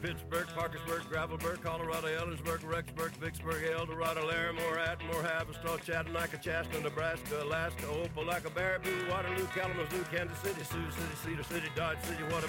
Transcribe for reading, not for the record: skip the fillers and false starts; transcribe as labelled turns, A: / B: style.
A: Pittsburgh, Parkersburg, Gravelburg, Colorado, Ellensburg, Rexburg, Vicksburg, Eldorado, Larimore, Atmore, Haverstraw, Chattanooga, Chaska, Nebraska, Alaska, Opelika, Baraboo, Waterloo, Kalamazoo, Kansas City, Sioux City, Cedar City, Dodge City, Whataburger,